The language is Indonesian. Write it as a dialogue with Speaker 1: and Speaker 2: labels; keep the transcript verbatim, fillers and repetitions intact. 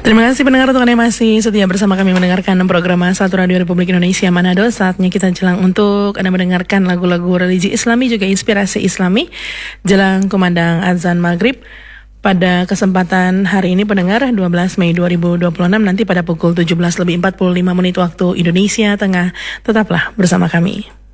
Speaker 1: Terima kasih pendengar untuk Anda masih setia bersama kami mendengarkan program satu Radio Republik Indonesia Manado. Saatnya kita jelang untuk Anda mendengarkan lagu-lagu religi Islami juga inspirasi Islami jelang kumandang azan maghrib. Pada kesempatan hari ini pendengar dua belas Mei dua ribu dua puluh enam nanti pada pukul tujuh belas lebih empat puluh lima menit waktu Indonesia Tengah. Tetaplah bersama kami.